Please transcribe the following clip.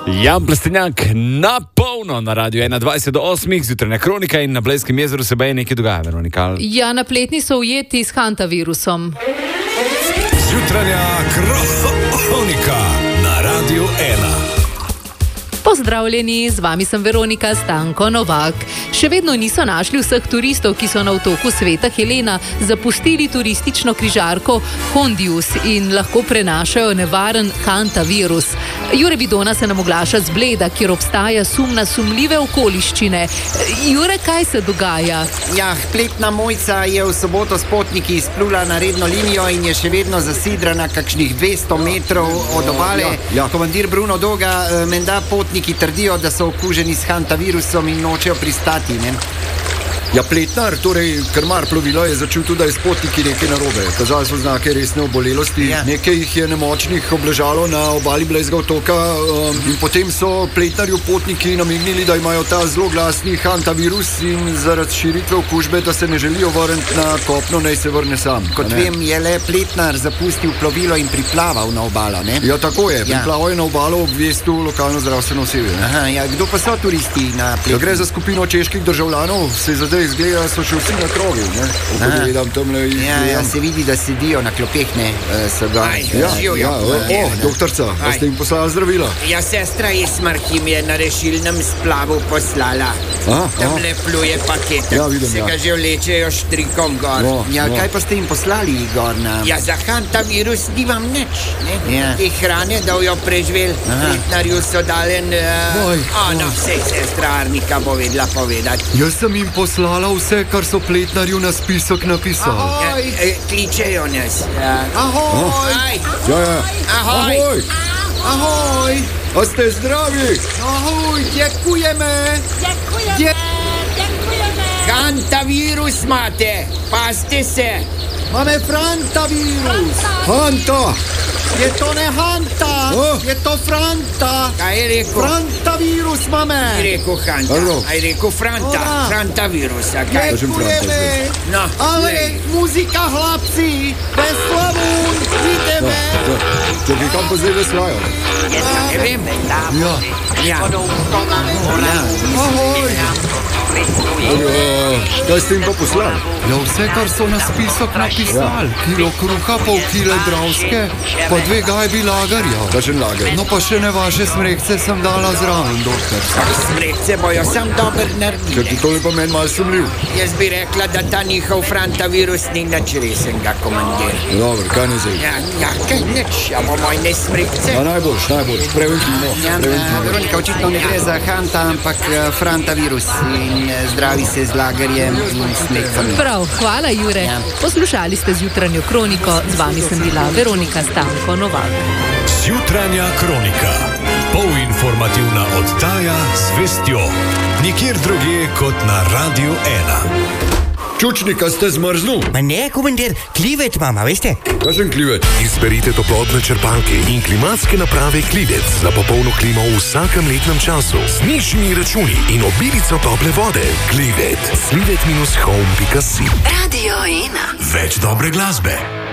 Jan Plestenjak na polno na radiju 21 do 8, zjutrajna kronika in na Blejskem jezeru se beje nekaj dogaja, Veronika. Ja, napletni so ujeti s hantavirusom. Zjutrajna kronika na radiju 1. Pozdravljeni, z vami sem Veronika Stanko Novak. Še vedno niso našli vseh turistov, ki so na otoku Sveta Helena zapustili turistično križarko Hondius in lahko prenašajo nevaren hantavirus. Jure Vidona se nam oglaša z Bleda, kjer obstaja sum na sumljive okoliščine. Jure, kaj se dogaja? Ja, pletna Mojca je v soboto s potniki izplula na redno linijo in je še vedno zasidrana kakšnih 200 metrov od obale. Komandir Bruno Doga, menda potniki trdijo, da so okuženi s hantavirusom in nočejo pristati, ne? Ja, pletnar, torej krmar plovila, je začutil, da je s potniki nekaj narobe. Kazali so znake resne obolelosti, nekaj jih je nemočnih obležalo na obali Blejskega otoka in potem so pletnarju potniki namignili, da imajo ta zelo glasni hantavirus in zaradi širitve okužbe, da se ne želijo vrniti na kopno, naj se vrne sam. Kot vem, je le pletnar zapustil plovilo in priplaval na obalo, ne? Ja, tako je. Priplaval je na obalo ob obvestil lokalno zdravstveno osebje. Aha, ja, kdo pa so turisti na pletni? Ja, gre za skupino čeških državljanov, se zadej izgleda, so še vsi na krovu, ne? Pogledam tamle in ja, se vidi, da sedijo na klopeh, ne? So ga. Doktorca, a ste jim poslala zdravila? Ja, sestra Esmar jim je na rešilnem splavu poslala. Tamle pluje paket. Ja, vidim, se ga že vlečejo štrikom gor. Kaj pa ste jim poslali, Igor? Ja, za hantavirus nimam nič, ne? Te hrane, da jo preživel. Pletnarju so dalen... sej sestra Arnika bo vedela povedati. Jaz sem jim poslala vse, kar so pletnarju na spisek napisali. Kličejo nas. Ahoj! Ahoj! Ahoj! A ste zdravi? Ahoj, děkujeme! Hantavirus imate, pazite se. Máme frantavirus. Hanta! Je to ne Hanta, je to Franta. Kaj je rekel? Frantavirus máme. Aj rekel Hanta, aj rekel Franta. Frantavirus, kaj? Děkujeme. No, ale muzika hlapci, veslavun, ideme. Čekaj, kam pa zdaj veslajo? Ne vem. Ja. Ahoj! Kaj ste jim pa poslali? Ja, vse, kar so na spisek napisali. Kilo kruha, pol kile dravske, pa 2 gajbi lagarja. Kakšen lagar? No pa še ne vaše smrekce sem dala zraven, doktor. Smrekce bojo sam dober naredili. Ker ti tole pa meni malo sumljiv. Jaz bi rekla, da ta njihov frantavirus ni nič resenga, komandir. Dobro, kaj ne zdaj? Ja, kaj nič, ja bomo ne smrekce. Najboljš, preventivno. Veronika, očitno ne gre za Hanta, ampak frantavirus in zdravi se z lagarjem in smrekcami. Prav, hvala Jure. Poslušali ste zjutranjo kroniko, z vami sem bila Veronika Stanko Novak. Zjutranja kronika. Polinformativna oddaja z vestjo. Nikjer drugje kot na radiju 1. Čučnika ste zmrznul? Ma ne, komandir, klivet mama, veste? Kakšen klivet? Izberite toplotne črpalke in klimatske naprave Klivec za popolno klimo v vsakem letnem času. Z nižjimi računi in obilico tople vode. Klivet. Slivet-home.si. Radio 1. Več dobre glasbe.